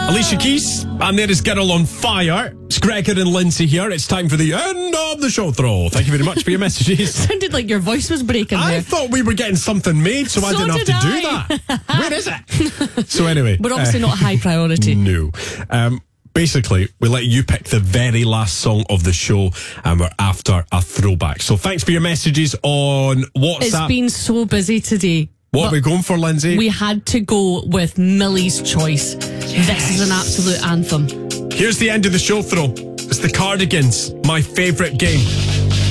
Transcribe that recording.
Alicia Keys, and there is Girl on Fire. It's Gregor and Lindsay here. It's time for the end of the show throw. Thank you very much for your messages. Sounded like your voice was breaking there. I thought we were getting something made, so I didn't have to do that. Where is it? So anyway. We're obviously not high priority. No. Basically, we let you pick the very last song of the show, and we're after a throwback. So thanks for your messages on WhatsApp. It's been so busy today. What are we going for, Lindsay? We had to go with Millie's Choice. Yes. This is an absolute anthem. Here's the end of the show throw. It's the Cardigans, My Favourite Game.